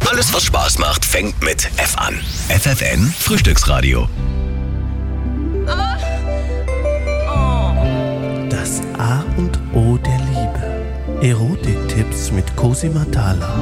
Alles, was Spaß macht, fängt mit F an. FFN Frühstücksradio. Das A und O der Liebe. Erotiktipps mit Cosima Thaler.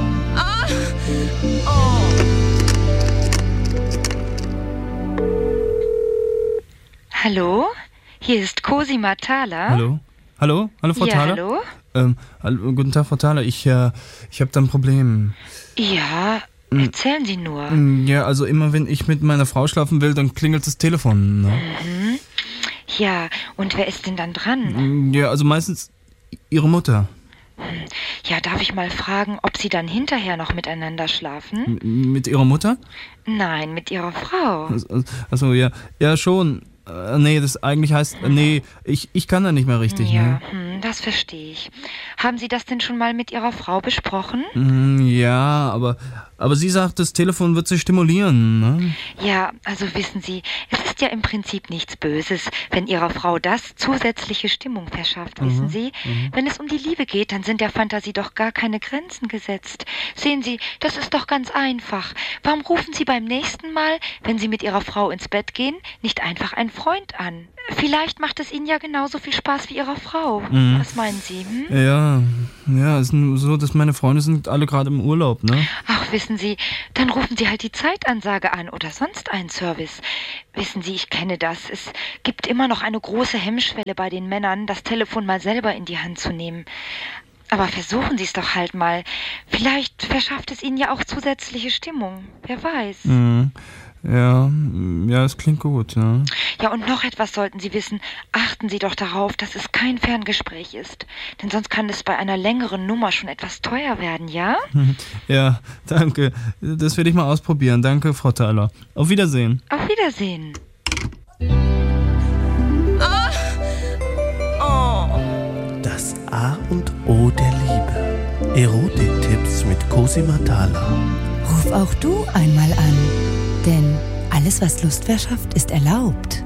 Hallo, hier ist Cosima Thaler. Hallo, Frau Thaler? Hallo? Guten Tag, Frau Thaler. Ich habe da ein Problem. Ja, erzählen Sie nur. Ja, also immer wenn ich mit meiner Frau schlafen will, dann klingelt das Telefon. Ne? Ja, und wer ist denn dann dran? Ja, also meistens Ihre Mutter. Ja, darf ich mal fragen, ob Sie dann hinterher noch miteinander schlafen? Mit Ihrer Mutter? Nein, mit Ihrer Frau. Also ja. Ja, schon. Nee, das eigentlich heißt, nee, ich kann da nicht mehr richtig. Ja, Ne? Das verstehe ich. Haben Sie das denn schon mal mit Ihrer Frau besprochen? Ja, aber sie sagt, das Telefon wird sie stimulieren, ne? Ja, also wissen Sie, es ist ja im Prinzip nichts Böses, wenn Ihrer Frau das zusätzliche Stimmung verschafft, wissen Sie? Wenn es um die Liebe geht, dann sind der Fantasie doch gar keine Grenzen gesetzt. Sehen Sie, das ist doch ganz einfach. Warum rufen Sie beim nächsten Mal, wenn Sie mit Ihrer Frau ins Bett gehen, nicht einfach einen Freund an? Vielleicht macht es Ihnen ja genauso viel Spaß wie Ihrer Frau. Was meinen Sie? Ja, es ist nur so, dass meine Freunde sind alle gerade im Urlaub, ne? Ach, wissen Sie, dann rufen Sie halt die Zeitansage an oder sonst einen Service. Wissen Sie, ich kenne das. Es gibt immer noch eine große Hemmschwelle bei den Männern, das Telefon mal selber in die Hand zu nehmen. Aber versuchen Sie es doch halt mal. Vielleicht verschafft es Ihnen ja auch zusätzliche Stimmung. Wer weiß. Ja, es klingt gut, ne? Ja, und noch etwas sollten Sie wissen. Achten Sie doch darauf, dass es kein Ferngespräch ist. Denn sonst kann es bei einer längeren Nummer schon etwas teuer werden, ja? Ja, danke. Das werde ich mal ausprobieren. Danke, Frau Thaler. Auf Wiedersehen. Auf Wiedersehen. Das A und O der Liebe. Erotiktipps mit Cosima Thaler. Ruf auch du einmal an, denn alles, was Lust verschafft, ist erlaubt.